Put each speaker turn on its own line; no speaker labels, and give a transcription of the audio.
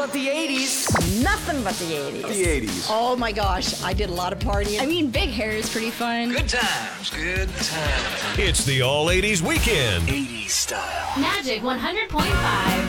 but the 80s.
Nothing but the 80s.
The 80s.
Oh my gosh, I did a lot of partying.
I mean, big hair is pretty fun.
Good times, good times.
It's the All 80s Weekend.
80s style.
Magic 100.5.